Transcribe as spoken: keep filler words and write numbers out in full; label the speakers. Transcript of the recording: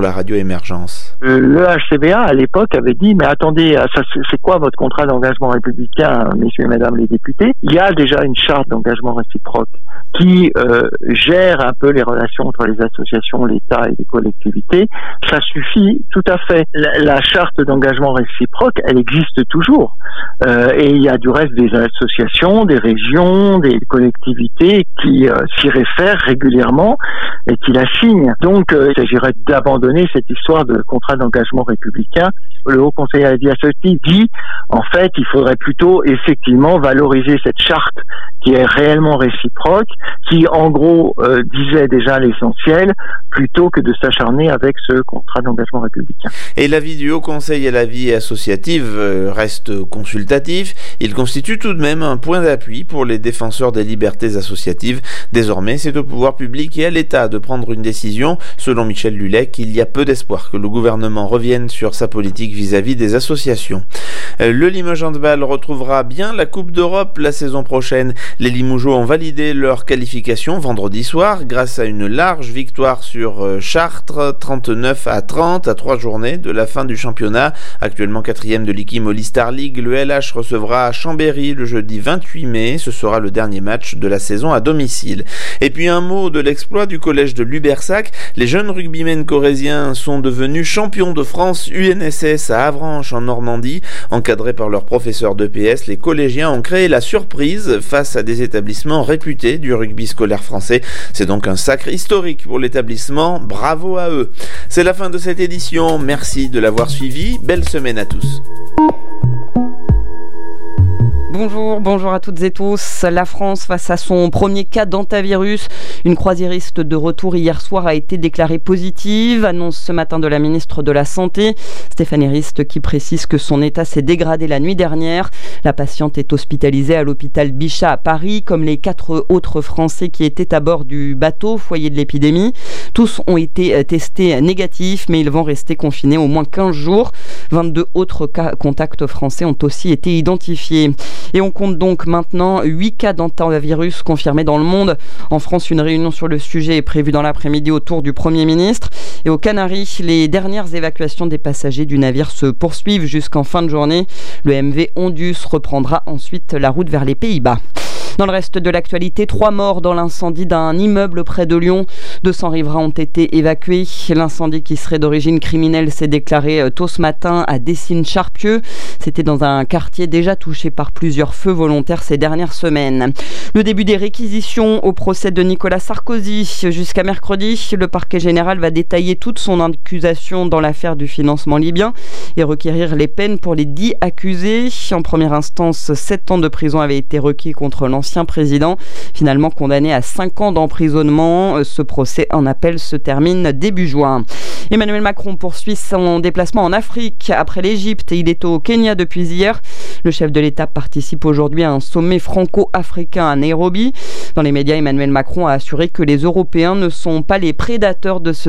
Speaker 1: la radio Émergence.
Speaker 2: Le H C B A, à l'époque, avait dit, mais attendez, ça, c'est quoi votre contrat d'engagement républicain, messieurs et mesdames les députés? Il y a déjà une charte d'engagement réciproque qui euh, gère un peu les relations entre les associations, l'État et les collectivités. Ça suffit tout à fait. La, la charte d'engagement réciproque, elle existe toujours. Euh, et il y a du reste des associations, des régions, des collectivités qui euh, s'y réfèrent régulièrement et qui la signent. Donc, euh, il s'agirait d'abandonner cette histoire de contrat d'engagement républicain. Le Haut Conseil à la vie associative dit, en fait, il faudrait plutôt effectivement valoriser cette charte qui est réellement réciproque, qui en gros euh, disait déjà l'essentiel, plutôt que de s'acharner avec ce contrat d'engagement républicain.
Speaker 1: Et l'avis du Haut Conseil à la vie associative euh, reste consultatif. Il constitue tout de même un point d'appui pour les défenseurs des libertés associatives. Désormais, c'est au pouvoir public et à l'État de prendre une décision. Selon Michel Lulec, il y a peu d'espoir que le gouvernement revienne sur sa politique vis-à-vis des associations. Le Limoges Handball retrouvera bien la Coupe d'Europe la saison prochaine. Les Limougeaux ont validé leur qualification vendredi soir grâce à une large victoire sur Chartres, trente-neuf à trente, à trois journées de la fin du championnat. Actuellement quatrième de l'Ikim All Star League, le L H recevra Chambéry le jeudi vingt-huit mai. Ce sera le dernier match de la saison à domicile. Et puis un mot de l'exploit du collège de Lubersac. Les jeunes rugbymen corréziens sont devenus champions de France U N S S à Avranches en Normandie. Encadrés par leur professeur d'E P S, les collégiens ont créé la surprise face à des établissements réputés du rugby scolaire français. C'est donc un sacre historique pour l'établissement. Bravo à eux. C'est la fin de cette édition. Merci de l'avoir suivi. Belle semaine à tous.
Speaker 3: Bonjour, bonjour à toutes et tous. La France face à son premier cas d'hantavirus. Une croisiériste de retour hier soir a été déclarée positive, annonce ce matin de la ministre de la Santé, Stéphanie Rist, qui précise que son état s'est dégradé la nuit dernière. La patiente est hospitalisée à l'hôpital Bichat à Paris, comme les quatre autres Français qui étaient à bord du bateau foyer de l'épidémie. Tous ont été testés négatifs, mais ils vont rester confinés au moins quinze jours. vingt-deux autres cas contacts français ont aussi été identifiés. Et on compte donc maintenant huit cas d'hantavirus confirmés dans le monde. En France, une réunion sur le sujet est prévue dans l'après-midi autour du Premier ministre. Et aux Canaries, les dernières évacuations des passagers du navire se poursuivent jusqu'en fin de journée. Le M V Ondus reprendra ensuite la route vers les Pays-Bas. Dans le reste de l'actualité, trois morts dans l'incendie d'un immeuble près de Lyon. deux cents riverains ont été évacués. L'incendie, qui serait d'origine criminelle, s'est déclaré tôt ce matin à Dessines-Charpieu. C'était dans un quartier déjà touché par plusieurs feux volontaires ces dernières semaines. Le début des réquisitions au procès de Nicolas Sarkozy. Jusqu'à mercredi, le parquet général va détailler toute son accusation dans l'affaire du financement libyen et requérir les peines pour les dix accusés. En première instance, sept ans de prison avaient été requis contre l'ancien L'ancien président, finalement condamné à cinq ans d'emprisonnement. Ce procès en appel se termine début juin. Emmanuel Macron poursuit son déplacement en Afrique après l'Égypte. Il est au Kenya depuis hier. Le chef de l'État participe aujourd'hui à un sommet franco-africain à Nairobi. Dans les médias, Emmanuel Macron a assuré que les Européens ne sont pas les prédateurs de ce